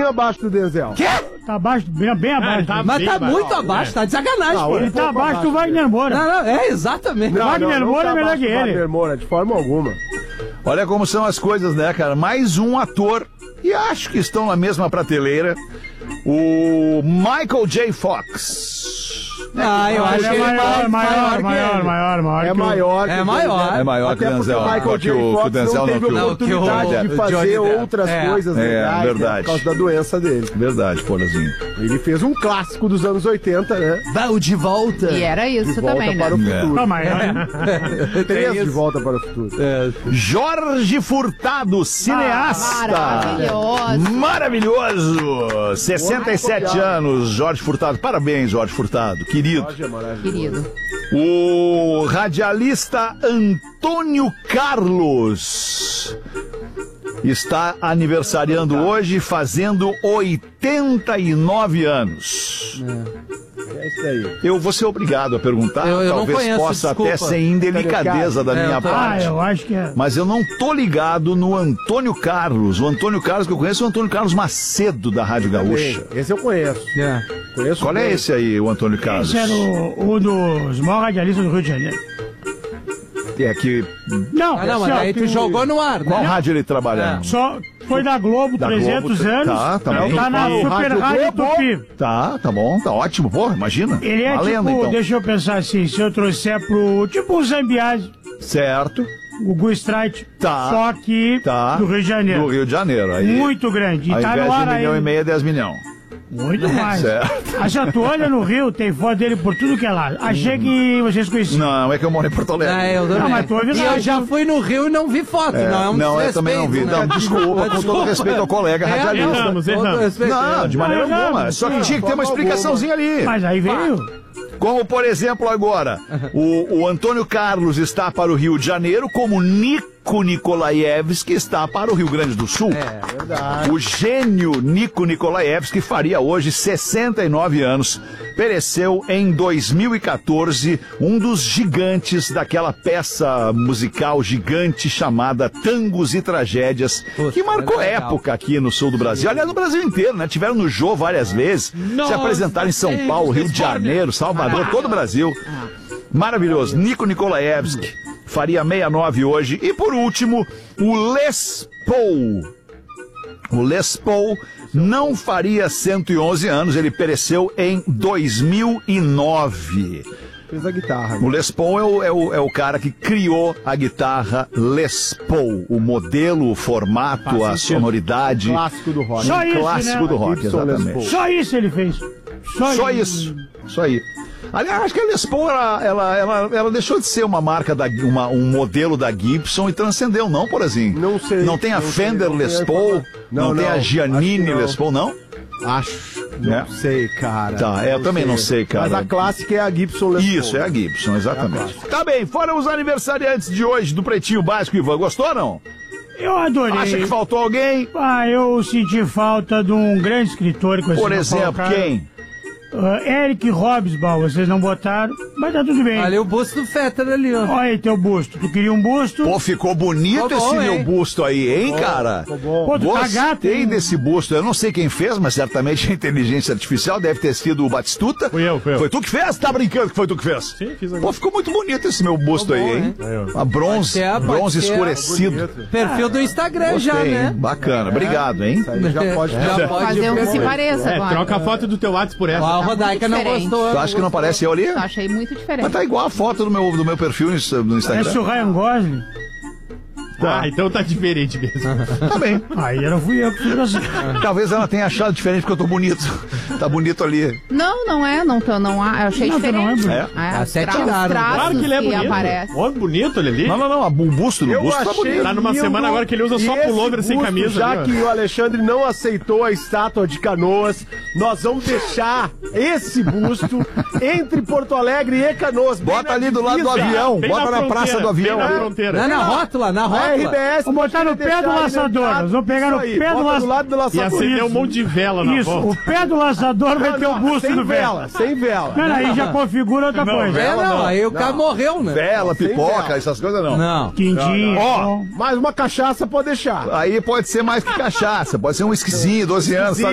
pouquinho abaixo do Denzel. Quê? Tá abaixo, bem abaixo. Mas tá muito abaixo, tá de sacanagem, pô. Ele tá abaixo do Wagner Moura. Não, exatamente. Wagner Moura é melhor que ele. Wagner Moura, de forma alguma. Olha como são as coisas, né, cara? Mais um ator, e acho que estão na mesma prateleira, o Michael J. Fox. Eu acho que ele é maior. É maior. É maior. É maior que o Denzel. O Michael J. Fox não teve oportunidade de fazer outras coisas legais, verdade. Por causa da doença dele. Verdade, Polazinho. Ele fez um clássico dos anos 80, né? Vai de volta. E era isso De volta também, para o né? futuro. Não, mas... 3 de volta para o futuro. Jorge Furtado, cineasta. Maravilhoso. 67 anos, Jorge Furtado. Parabéns, Jorge Furtado. Querido. Querido. O radialista Antônio Carlos está aniversariando hoje, fazendo 89 anos. É isso aí. Eu vou ser obrigado a perguntar, Eu não talvez conheço, possa desculpa. até ser indelicadeza da minha parte. eu acho que é. Mas eu não tô ligado no Antônio Carlos. O Antônio Carlos que eu conheço é o Antônio Carlos Macedo, da Rádio Gaúcha. Esse eu conheço. Conheço Qual é bem. esse aí, o Antônio Carlos? Esse era um dos maiores radialistas do Rio de Janeiro. É que... Não, Mas aí tu jogou no ar, Qual né? rádio ele trabalhava? Só foi da Globo, Da 300 Globo, anos. tá bem. Tá na Super Rádio Rádio Globo. Tupi. Tá bom, tá ótimo. Pô, imagina. Ele é Uma lenda, tipo, então. deixa eu pensar assim, se eu trouxer pro, tipo um Zambiase, Certo. o Gu Strike, Tá. só que Tá. do Rio de Janeiro. Do Rio de Janeiro. Aí, Muito grande. E ao tá invés no ar de 1,5 aí. milhão, 10 milhões. Muito mais. Certo. Aí já tu olha no Rio, tem foto dele por tudo que é lá. Achei que vocês conheciam. Não, é que eu moro em Porto Alegre. Eu Não, mas tu ouve E eu já fui no Rio e não vi foto, não é um Não, eu também não vi. desrespeito, Não, né? desculpa, com todo respeito ao colega radialista. erramos. Todo respeito. Não, de maneira Não, alguma. Só que tinha que ter uma explicaçãozinha ali. Mas aí veio. Como, por exemplo, agora, o Antônio Carlos está para o Rio de Janeiro, como Nico Nikolaevski está para o Rio Grande do Sul. Verdade. O gênio Nico Nikolaevski faria hoje 69 anos. Pereceu em 2014, um dos gigantes daquela peça musical gigante chamada Tangos e Tragédias, que marcou época aqui no sul do Brasil. Aliás, no Brasil inteiro, né? Tiveram no Jô várias vezes, se apresentaram em São Paulo, Rio de Janeiro, Salvador, todo o Brasil. Maravilhoso. Nico Nikolaevski faria 69 hoje. E por último, o Les Paul. O Les Paul não faria 111 anos, ele pereceu em 2009. Fez a guitarra. O Les Paul é o cara que criou a guitarra Les Paul, o modelo, o formato, a sonoridade. Clássico do rock. Só isso, Clássico né? do rock, Gibson Les exatamente. Paul. Só isso ele fez. Só isso. Isso aí. Aliás, acho que a Les Paul, ela deixou de ser uma marca, um modelo da Gibson e transcendeu, não, Porazinho? Não sei. Não tem a Não Fender sei, não Les sei Paul? Não, Não tem a não. Giannini Acho que não. Les Paul, não? Acho. Não sei, cara. Tá, eu também não sei, cara. Mas a clássica é a Gibson Les Paul. Isso, é a Gibson, exatamente. Tá bem, fora os aniversariantes de hoje do Pretinho Básico, Ivan, gostou ou não? Eu adorei. Acha que faltou alguém? Eu senti falta de um grande escritor que vocês Por não exemplo, colocaram. quem? Eric Hobsbawm, vocês não botaram, mas tá tudo bem. Olha o busto do Fetter ali, ó. Olha aí teu busto. Tu queria um busto? Pô, ficou bonito Ficou bom, esse meu hein? busto aí, hein, cara? Pô, tu tá gato, Gostei hein? desse busto. Eu não sei quem fez, mas certamente a inteligência artificial deve ter sido o Batistuta. Fui eu. Foi tu que fez? Tá brincando que foi tu que fez? Sim, fiz agora. Pô, ficou muito bonito esse meu busto aí, hein? Uma bronze, Pode ser, bronze pode ser. escurecido. Perfil do Instagram já, Gostei, né? hein? Bacana, obrigado, hein? Isso aí já pode Fazer um que se pareça agora. Troca a foto do teu WhatsApp por essa. Ó, a Rodaica não diferente. gostou. Tu acha que não parece eu ali? Eu achei muito diferente. Mas tá igual a foto do meu perfil no Instagram. Esse é o Ryan Gosling. Ah, então tá diferente mesmo. Tá bem. Aí não fui eu que fiz assim. Talvez ela tenha achado diferente porque eu tô bonito. Tá bonito ali. Não é, não há. Eu achei Não, diferente. não é bonito. É? Até Os tiraram. traços Claro que ele é que bonito. aparecem. Ó, bonito ele ali. Não, o busto Eu tá achei bonito. Tá numa lindo. semana agora que ele usa só E esse pullover sem busto, camisa, Já né? que o Alexandre não aceitou a estátua de Canoas, nós vamos deixar esse busto entre Porto Alegre e Canoas. bem Bota na ali do lado do divisa. avião. Bem Bota na fronteira, praça do avião. Bem na ali. fronteira. Não, na rótula, na A rótula. RBS Vamos botar no pé do laçador. Nós vamos pegar no pé do do laçador. lado do E laçador. acender um monte de vela na Isso, volta. o pé do laçador vai ter o busto sem do vela, velho. sem vela. Aí já configura outra coisa. Aí o cara morreu, né? Vela, pipoca, vela. essas coisas não. Não. Quindim. Ó, mais uma cachaça pode deixar. Aí pode ser mais que cachaça. Pode ser um whiskyzinho, 12 anos.